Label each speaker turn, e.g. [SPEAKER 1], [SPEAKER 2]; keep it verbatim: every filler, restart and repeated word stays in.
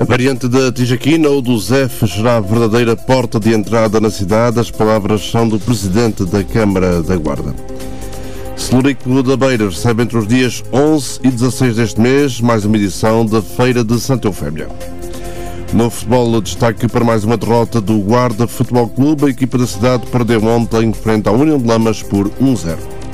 [SPEAKER 1] A variante da Tijaquina ou do Zef será a verdadeira porta de entrada na cidade. As palavras são do Presidente da Câmara da Guarda. Celurico da Beira recebe entre os dias onze e dezasseis deste mês mais uma edição da Feira de Santa Eufémia. No futebol, destaque para mais uma derrota do Guarda Futebol Clube. A equipa da cidade perdeu ontem frente à União de Lamas por um zero.